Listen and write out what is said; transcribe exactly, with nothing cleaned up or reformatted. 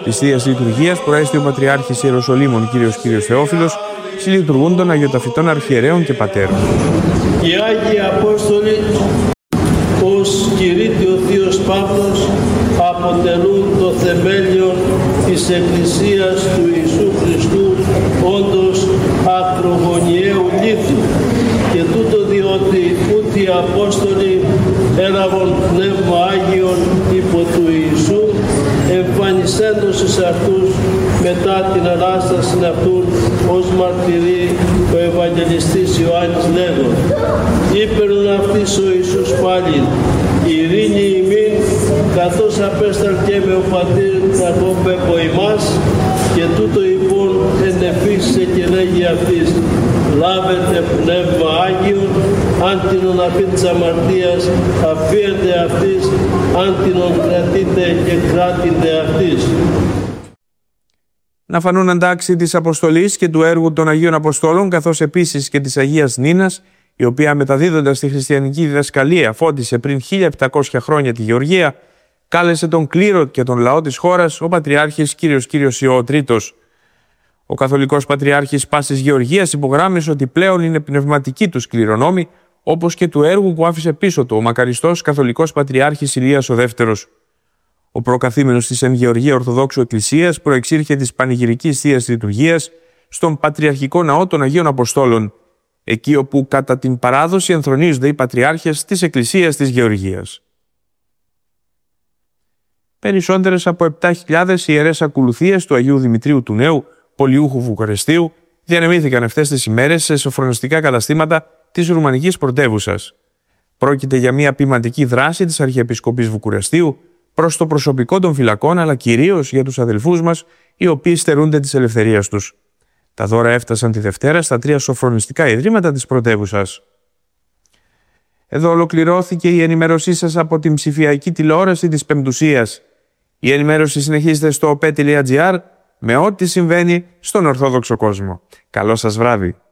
Της Θείας Λειτουργίας προέστη ο Πατριάρχης Ιεροσολύμων Κύριος Κύριος Θεόφιλος, συλλειτουργούν των Αγιοταφητών Αρχιερέων και Πατέρων. Οι Άγιοι Απόστολοι ως κηρύττει ο Θείος Παύλος αποτελούν το θεμέλιο της Εκκλησίας του Ιησού Χριστού, όντως ακρογωνιαίου λίθου, και τούτο διότι ούτε οι Απόστολοι έλαβαν Πνεύμα Άγιον υπό του Ιησού, εμφανιστέντος εις αυτούς μετά την Ανάσταση αυτούν, ως μαρτυρεί ο Ευαγγελιστής Ιωάννης λέγον. Είπερουν αυτής ο Ιησούς πάλιν, ειρήνη ημίν, καθώς απέσταλκε με ο Πατήρ τραχόμπε από ημάς, και τούτο υπόν ενεφίσε και λέγει αυτής, λάβετε Πνεύμα Άγιον, αν την αφήν της αμαρτίας αφίετε αυτής, αν την κρατείτε και κράτητε αυτής. Να φανούν αντάξει της αποστολής και του έργου των Αγίων Αποστόλων, καθώς επίσης και της Αγίας Νίνας, η οποία μεταδίδοντας τη χριστιανική διδασκαλία φώτισε πριν χίλια επτακόσια χρόνια τη Γεωργία, κάλεσε τον κλήρο και τον λαό της χώρας ο Πατριάρχης Κύριος Κύριος Ιωάννης Τρίτος. Ο Καθολικός Πατριάρχης πάσης Γεωργίας υπογράμμισε ότι πλέον είναι πνευματικοί τους κληρονόμοι, όπως και του έργου που άφησε πίσω του ο μακαριστός Καθολικός Πατριάρχης Ηλίας ο Δεύτερος. Ο προκαθήμενος της Εν Γεωργία Ορθοδόξου Εκκλησίας προεξήρχε της Πανηγυρικής Θείας Λειτουργίας στον Πατριαρχικό Ναό των Αγίων Αποστόλων, εκεί όπου κατά την παράδοση ενθρονίζονται οι Πατριάρχες της Εκκλησίας της Γεωργίας. Περισσότερες από επτά χιλιάδες ιερές ακολουθίες του Αγίου Δημητρίου του Νέου, Πολιούχου Βουκουρεστίου, διανεμήθηκαν αυτές τις ημέρες σε σοφρονιστικά καταστήματα της Ρουμανικής πρωτεύουσας. Πρόκειται για μια ποιηματική δράση της Αρχιεπισκοπής Βουκουρεστίου προς το προσωπικό των φυλακών, αλλά κυρίως για τους αδελφούς μας, οι οποίοι στερούνται της ελευθερίας τους. Τα δώρα έφτασαν τη Δευτέρα στα τρία σοφρονιστικά ιδρύματα της πρωτεύουσας. Εδώ ολοκληρώθηκε η ενημέρωσή σας από την ψηφιακή τηλεόραση της Πεμπτουσίας. Η ενημέρωση συνεχίζεται στο ο πι τελεία τζι άρ με ό,τι συμβαίνει στον Ορθόδοξο κόσμο. Καλό σας βράδυ.